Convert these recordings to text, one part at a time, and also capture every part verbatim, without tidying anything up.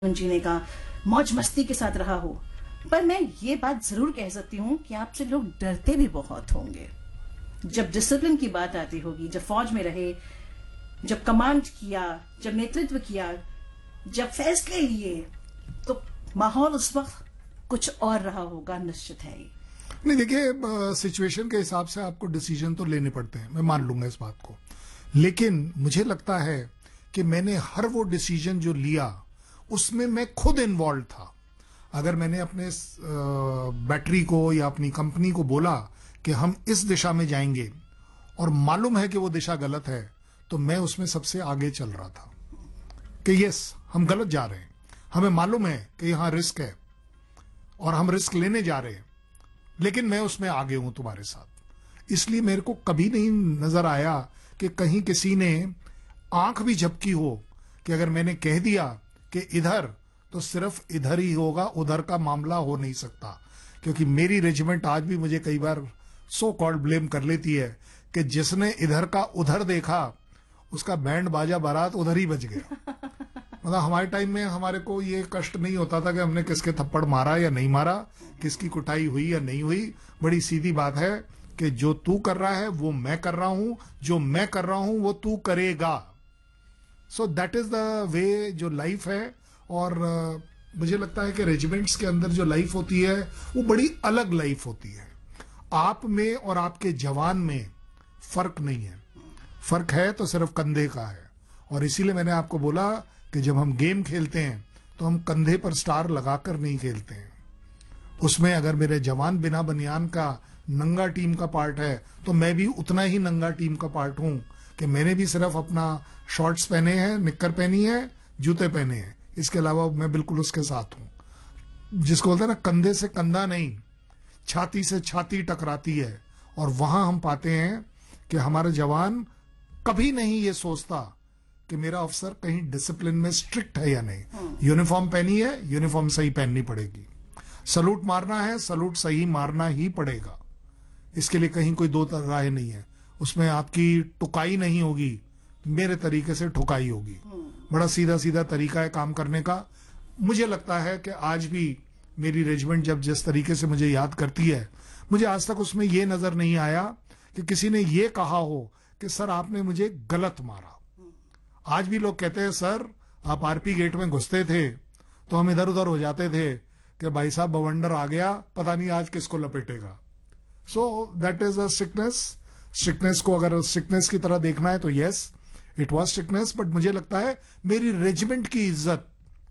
जीने का मौज मस्ती के साथ रहा हो, पर मैं ये बात जरूर कह सकती हूँ कि आपसे लोग डरते भी बहुत होंगे। जब डिसिप्लिन की बात आती होगी, जब फौज में रहे, जब कमांड किया, जब नेतृत्व किया, जब फैसले लिए, तो माहौल उस वक्त कुछ और रहा होगा, निश्चित है। नहीं, देखिए, सिचुएशन के हिसाब से आपको डिसीजन तो लेने पड़ते हैं, मैं मान लूंगा इस बात को, लेकिन मुझे लगता है कि मैंने हर वो डिसीजन जो लिया उसमें मैं खुद इन्वॉल्व था। अगर मैंने अपने बैटरी को या अपनी कंपनी को बोला कि हम इस दिशा में जाएंगे और मालूम है कि वो दिशा गलत है, तो मैं उसमें सबसे आगे चल रहा था कि यस, हम गलत जा रहे हैं, हमें मालूम है कि यहाँ रिस्क है और हम रिस्क लेने जा रहे हैं, लेकिन मैं उसमें आगे हूं तुम्हारे साथ। इसलिए मेरे को कभी नहीं नजर आया कि कहीं किसी ने आंख भी झपकी हो कि अगर मैंने कह दिया कि इधर, तो सिर्फ इधर ही होगा, उधर का मामला हो नहीं सकता। क्योंकि मेरी रेजिमेंट आज भी मुझे कई बार सो कॉल्ड ब्लेम कर लेती है कि जिसने इधर का उधर देखा, उसका बैंड बाजा बारात उधर ही बज गया। मतलब हमारे टाइम में हमारे को ये कष्ट नहीं होता था कि हमने किसके थप्पड़ मारा या नहीं मारा, किसकी कुटाई हुई या नहीं हुई। बड़ी सीधी बात है कि जो तू कर रहा है वो मैं कर रहा हूं, जो मैं कर रहा हूं वो तू करेगा। So that is the way जो लाइफ है। और uh, मुझे लगता है कि रेजिमेंट्स के अंदर जो लाइफ होती है वो बड़ी अलग लाइफ होती है। आप में और आपके जवान में फर्क नहीं है, फर्क है तो सिर्फ कंधे का है। और इसीलिए मैंने आपको बोला कि जब हम गेम खेलते हैं तो हम कंधे पर स्टार लगाकर नहीं खेलते हैं। उसमें अगर मेरे जवान बिना बनियान का नंगा टीम का पार्ट है, तो मैं भी उतना ही नंगा टीम का पार्ट हूं कि मैंने भी सिर्फ अपना शॉर्ट्स पहने हैं, निक्कर पहनी है, जूते पहने हैं, इसके अलावा मैं बिल्कुल उसके साथ हूं। जिसको बोलते हैं ना, कंधे से कंधा नहीं, छाती से छाती टकराती है। और वहां हम पाते हैं कि हमारा जवान कभी नहीं ये सोचता कि मेरा अफसर कहीं डिसिप्लिन में स्ट्रिक्ट है या नहीं। यूनिफॉर्म पहनी है, यूनिफॉर्म सही पहननी पड़ेगी। सलूट मारना है, सलूट सही मारना ही पड़ेगा। इसके लिए कहीं कोई दो राय नहीं है। उसमें आपकी टुकाई नहीं होगी, मेरे तरीके से ठुकाई होगी। बड़ा सीधा सीधा तरीका है काम करने का। मुझे लगता है कि आज भी मेरी रेजिमेंट जब जिस तरीके से मुझे याद करती है, मुझे आज तक उसमें यह नजर नहीं आया कि किसी ने ये कहा हो कि सर आपने मुझे गलत मारा। आज भी लोग कहते हैं सर आप आरपी गेट में घुसते थे तो हम इधर उधर हो जाते थे कि भाई साहब बवंडर आ गया, पता नहीं आज किसको लपेटेगा। So that is a sickness. Sickness को अगर सिकनेस की तरह देखना है तो yes, it was sickness. But मुझे लगता है मेरी रेजिमेंट की इज्जत,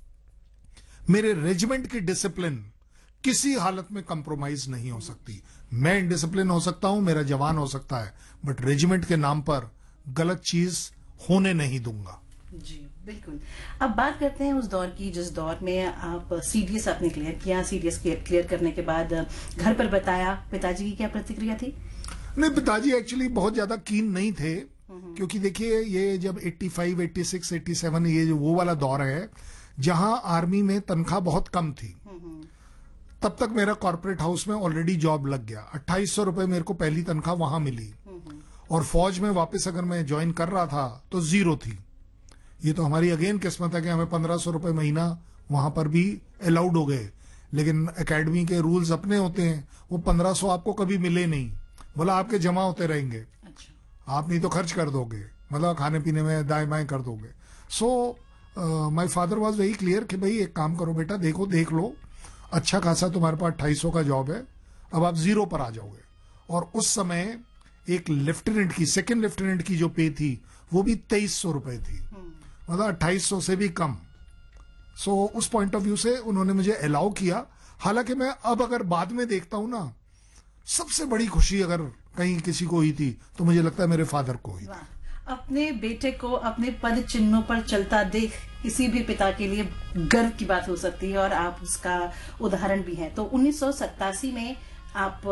मेरे रेजिमेंट की डिसिप्लिन किसी हालत में कंप्रोमाइज नहीं हो सकती। मैं इनडिसिप्लिन हो सकता हूं, मेरा जवान हो सकता है, बट रेजिमेंट के नाम पर गलत चीज होने नहीं दूंगा। जी बिल्कुल। अब बात करते हैं उस दौर की जिस दौर में आप सीडीएस आपने क्लियर किया। सीडीएस क्लियर करने के बाद घर पर बताया, पिताजी की क्या प्रतिक्रिया थी? नहीं, पिताजी एक्चुअली बहुत ज्यादा कीन नहीं थे, क्योंकि देखिए ये जब पचासी, छियासी, सत्तासी ये जो वो वाला दौर है जहां आर्मी में तनख्वाह बहुत कम थी। तब तक मेरा कॉर्पोरेट हाउस में ऑलरेडी जॉब लग गया। अट्ठाईस सौ रुपए मेरे को पहली तनख्वाह वहां मिली, और फौज में वापस अगर मैं ज्वाइन कर रहा था तो जीरो थी। ये तो हमारी अगेन किस्मत है कि हमें पंद्रह सौ रुपए महीना वहां पर भी अलाउड हो गए। लेकिन एकेडमी के रूल्स अपने होते हैं, वो पंद्रह सौ आपको कभी मिले नहीं। बोला आपके जमा होते रहेंगे, अच्छा। आप नहीं तो खर्च कर दोगे, मतलब खाने पीने में दाएं बाएं कर दोगे। So my father was very clear कि भाई एक काम करो बेटा, देखो देख लो, अच्छा खासा तुम्हारे पास अट्ठाईस सौ का जॉब है, अब आप जीरो पर आ जाओगे। और उस समय एक लेफ्टिनेंट की, सेकेंड लेफ्टिनेंट की जो पे थी वो भी तेईस सौ रुपए थी, मतलब अट्ठाईस सौ से भी कम। सो so, उस पॉइंट ऑफ व्यू से उन्होंने मुझे अलाउ किया। हालांकि मैं अब अगर बाद में देखता हूं ना, सबसे बड़ी खुशी अगर कहीं किसी को हुई थी तो मुझे लगता है मेरे फादर को हुई थी। अपने बेटे को अपने पद चिन्हों पर चलता देख किसी भी पिता के लिए गर्व की बात हो सकती है, और आप उसका उदाहरण भी हैं। तो उन्नीस सौ सत्तासी में आप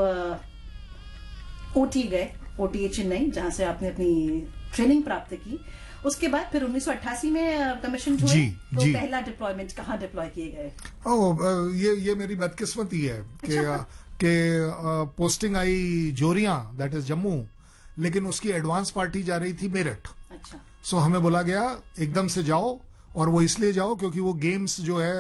ओटी गए, ओटी चेन्नई, जहां से आपने अपनी ट्रेनिंग प्राप्त की। उसके बाद फिर उन्नीस सौ अट्ठासी में कमीशन हुए। जी, तो जी। पहला डिप्लॉयमेंट कहाँ डिप्लॉय किए गए? ओह, ये ये मेरी बदकिस्मती है कि अच्छा। कि पोस्टिंग आई जोरिया, दैट इज जम्मू, लेकिन उसकी एडवांस पार्टी जा रही थी मेरठ। अच्छा। सो हमें बोला गया एकदम से जाओ और वो इसलिए जाओ क्योंकि वो गेम्स जो है